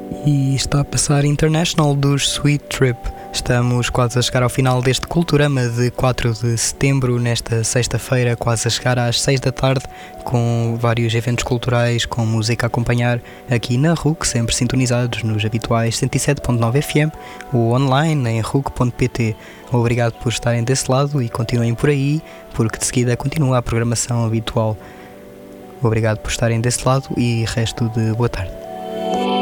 E está a passar International dos Sweet Trip. Estamos quase a chegar ao final deste Culturama de 4 de setembro, nesta sexta-feira, quase a chegar às 6 da tarde, com vários eventos culturais, com música a acompanhar aqui na RUC, sempre sintonizados nos habituais 107.9 FM ou online em RUC.pt. Obrigado por estarem desse lado e continuem por aí, porque de seguida continua a programação habitual. Obrigado por estarem desse lado e resto de boa tarde.